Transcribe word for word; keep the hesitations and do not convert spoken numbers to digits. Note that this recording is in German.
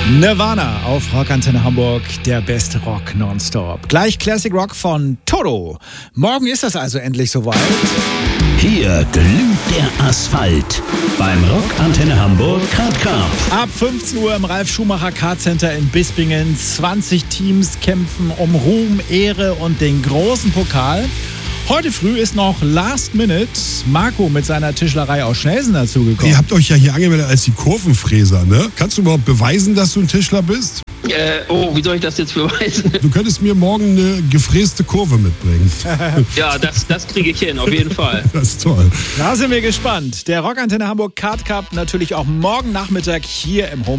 Nirvana auf Rockantenne Hamburg, der beste Rock nonstop. Gleich Classic Rock von Toto. Morgen ist das also endlich soweit. Hier glüht der Asphalt beim Rockantenne Hamburg Kart Cup. Ab fünfzehn Uhr im Ralf Schumacher Kart Center in Bispingen. zwanzig Teams kämpfen um Ruhm, Ehre und den großen Pokal. Heute früh ist noch Last Minute Marco mit seiner Tischlerei aus Schnelsen dazugekommen. Ihr habt euch ja hier angemeldet als die Kurvenfräser, ne? Kannst du überhaupt beweisen, dass du ein Tischler bist? Äh, oh, wie soll ich das jetzt beweisen? Du könntest mir morgen eine gefräste Kurve mitbringen. Ja, das, das kriege ich hin, auf jeden Fall. Das ist toll. Da sind wir gespannt. Der Rockantenne Hamburg Kart Cup natürlich auch morgen Nachmittag hier im Home.